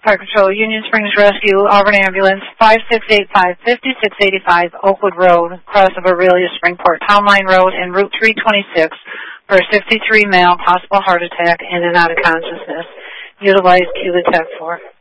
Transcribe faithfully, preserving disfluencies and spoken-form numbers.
Fire Control, Union Springs Rescue, Auburn Ambulance, five six eight five, five six eight five, Oakwood Road, cross of Aurelia, Springport, Town Line Road, and Route three twenty-six for a fifty-three male, possible heart attack, in and out of consciousness. Utilize Q Detect four.